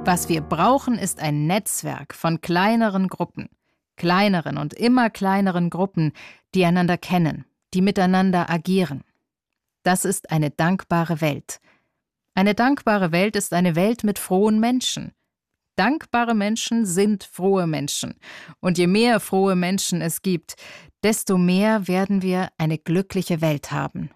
Was wir brauchen, ist ein Netzwerk von kleineren Gruppen. Kleineren und immer kleineren Gruppen, die einander kennen, die miteinander agieren. Das ist eine dankbare Welt. Eine dankbare Welt ist eine Welt mit frohen Menschen. Dankbare Menschen sind frohe Menschen. Und je mehr frohe Menschen es gibt, desto mehr werden wir eine glückliche Welt haben.